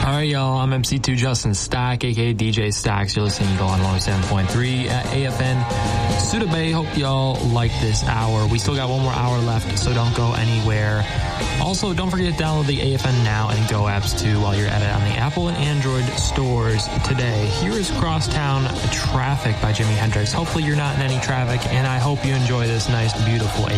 All right, y'all. I'm MC2 Justin Stack, aka DJ Stacks. You're listening to Go on 107.3 at AFN Suda Bay. Hope y'all like this hour. We still got one more hour left, so don't go anywhere. Also, don't forget to download the AFN Now and Go apps too while you're at it on the Apple and Android stores today. Here is Crosstown Traffic by Jimi Hendrix. Hopefully you're not in any traffic, and I hope you enjoy this nice, beautiful